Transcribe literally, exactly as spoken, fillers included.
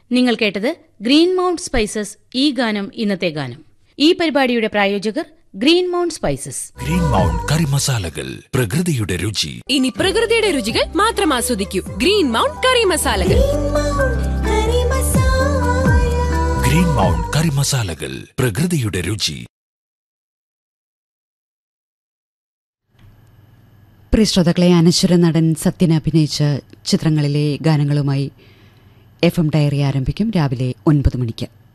നിങ്ങൾ കേട്ടത് green mount spices ഈ ഗാനം ഇന്നത്തെ ഗാനം. ഈ പരിപാടിയുടെ പ്രായോജകർ green mount spices. Green mount കറി മസാലകൾ, പ്രകൃതിയുടെ രുചി. ഇനി പ്രകൃതിയുടെ രുചികൾ മാത്രം ആസ്വദിക്കൂ. ഗ്രീൻ മൗണ്ട് കറി മസാലകൾ. ഗ്രീൻ മൗണ്ട് കറി മസാലകൾ, പ്രകൃതിയുടെ രുചി. പ്രിയ ശ്രോതാക്കളെ, അനശ്വര നടൻ സത്യൻ അഭിനയിച്ച ചിത്രങ്ങളിലെ ഗാനങ്ങളുമായി എഫ് എം ഡയറി ആരംഭിക്കും രാവിലെ ഒൻപത് മണിക്ക്.